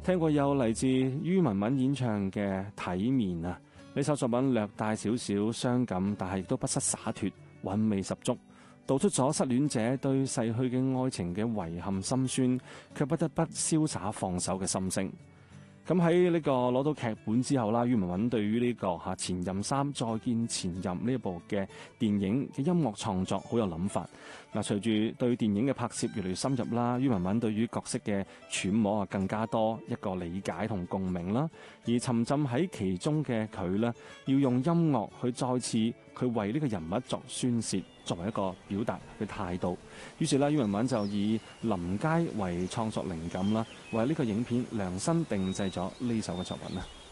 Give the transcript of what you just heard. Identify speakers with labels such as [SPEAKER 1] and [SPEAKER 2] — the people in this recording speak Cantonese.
[SPEAKER 1] 聽過有嚟自于文文演唱嘅《體面》啊，呢首作品略帶少少傷感，但係亦都不失灑脫，韻味十足，道出咗失戀者對逝去嘅愛情嘅遺憾心酸，卻不得不瀟灑放手嘅心聲。咁喺呢個攞到劇本之後啦，于文文對於呢個前任三再見前任呢一部嘅電影嘅音樂創作好有諗法。嗱，隨住對電影嘅拍攝越嚟越深入啦，于文文對於角色嘅揣摩啊更加多一個理解同共鳴啦。而沉浸喺其中嘅佢呢，要用音樂去再次佢為呢個人物作宣泄，作為一個表達嘅態度。於是啦，于文文就以林佳為創作靈感啦，為呢個影片量身定製咗呢首嘅作品啦。